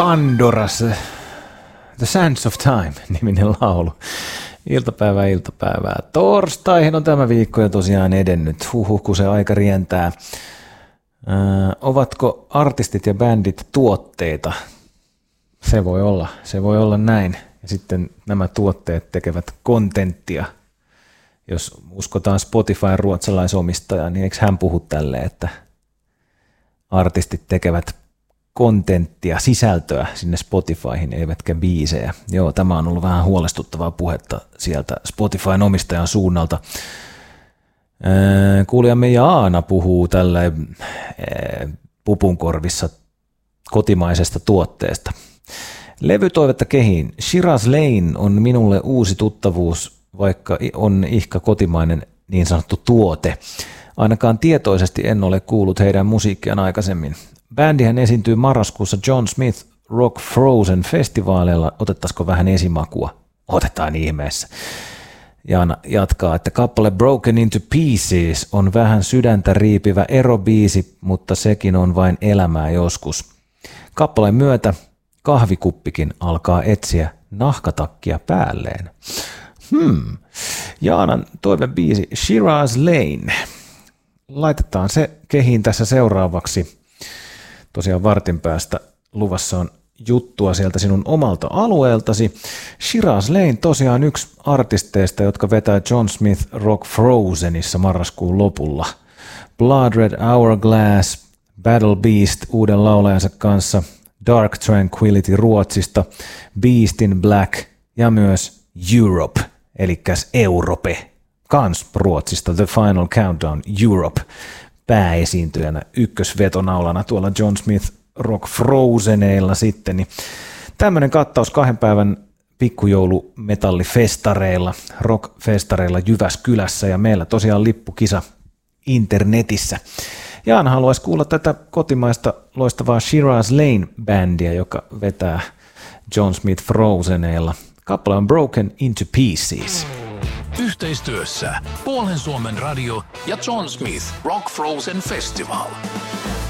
Pandoras, The Sands of Time-niminen laulu. Iltapäivää. Torstaihin on tämä viikko jo tosiaan edennyt. Kun se aika rientää. Ovatko artistit ja bändit tuotteita? Se voi olla näin. Ja sitten nämä tuotteet tekevät kontenttia. Jos uskotaan Spotifyn ruotsalaisomistajaa, niin eikö hän puhu tälleen, että artistit tekevät kontenttia, sisältöä sinne Spotifyhin, eivätkä biisejä. Joo, tämä on ollut vähän huolestuttavaa puhetta sieltä Spotifyn omistajan suunnalta. Kuulijamme Jaana puhuu tällä pupunkorvissa kotimaisesta tuotteesta. Levytoivetta kehiin. Shiraz Lane on minulle uusi tuttavuus, vaikka on ihka kotimainen niin sanottu tuote. Ainakaan tietoisesti en ole kuullut heidän musiikkiaan aikaisemmin. Bändihän esiintyy marraskuussa John Smith Rock Frozen -festivaaleilla. Otettaisiko vähän esimakua? Otetaan ihmeessä. Jaana jatkaa, että kappale Broken into Pieces on vähän sydäntä riipivä erobiisi, mutta sekin on vain elämää joskus. Kappaleen myötä kahvikuppikin alkaa etsiä nahkatakkia päälleen. Jaanan toivebiisi Shiraz Lane. Laitetaan se kehiin tässä seuraavaksi. Tosiaan vartin päästä luvassa on juttua sieltä sinun omalta alueeltasi. Shiraz Lane tosiaan yksi artisteista, jotka vetää John Smith Rock Frozenissa marraskuun lopulla. Blood Red Hourglass, Battle Beast uuden laulajansa kanssa, Dark Tranquillity Ruotsista, Beast in Black ja myös Europe, eli Europe, kans Ruotsista, The Final Countdown Europe, pääesiintyjänä ykkösvetonaulana tuolla John Smith Rock Frozeneilla sitten. Niin tämmöinen kattaus 2 päivän pikkujoulumetallifestareilla, rockfestareilla Jyväskylässä ja meillä tosiaan lippukisa internetissä. Jaana haluaisi kuulla tätä kotimaista loistavaa Shiraz Lane-bändiä, joka vetää John Smith Frozeneilla. Kappale on Broken into Pieces. Yhteistyössä Puolen Suomen radio ja John Smith Rock Frozen Festival.